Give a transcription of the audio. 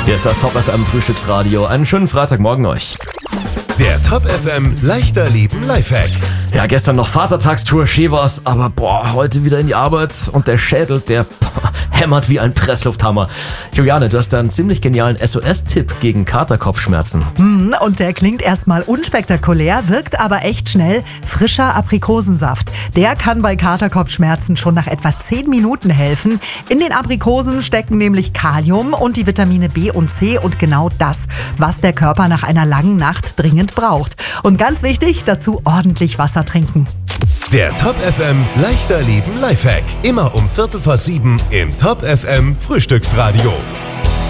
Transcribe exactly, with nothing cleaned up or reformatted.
Hier ist das Top F M Frühstücksradio. Einen schönen Freitagmorgen euch. Der Top F M leichter Leben Lifehack. Ja, gestern noch Vatertagstour, schön war's, aber boah, heute wieder in die Arbeit und der Schädel, der boah, hämmert wie ein Presslufthammer. Juliane, du hast da einen ziemlich genialen S O S-Tipp gegen Katerkopfschmerzen. Mm, und der klingt erstmal unspektakulär, wirkt aber echt schnell. Frischer Aprikosensaft. Der kann bei Katerkopfschmerzen schon nach etwa zehn Minuten helfen. In den Aprikosen stecken nämlich Kalium und die Vitamine B und C und genau das, was der Körper nach einer langen Nacht dringend braucht. Und ganz wichtig, dazu ordentlich Wasser trinken. Der Top F M leichter Leben Lifehack. Immer um Viertel vor sieben im Top F M Frühstücksradio.